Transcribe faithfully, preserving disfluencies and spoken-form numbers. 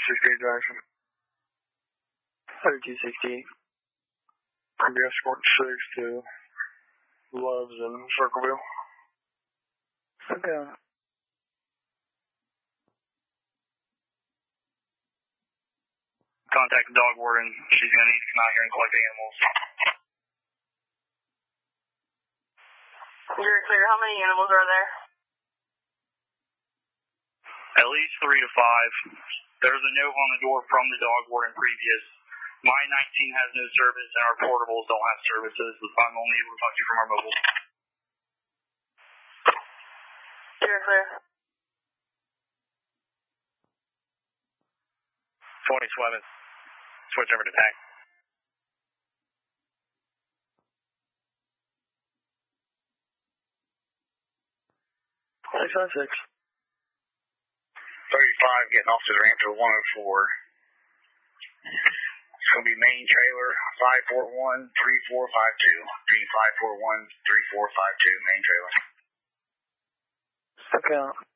sixty-eight Jackson. thirty-two sixty-eight. I'll be escort six to Loves and Circleville. Okay. Contact the dog warden. She's going to need to come out here and collect the animals. You're clear. How many animals are there? At least three to five. There's a note on the door from the dog warden previous. My nineteen has no service and our portables don't have services. I'm only able to talk to you from our mobile. You're clear. twenty Swimming. Switch over to tank. six five six. thirty-five getting off to the ramp to one oh four. It's going to be main trailer five four one three four five two. Repeat five four one three four five two, main trailer. Okay.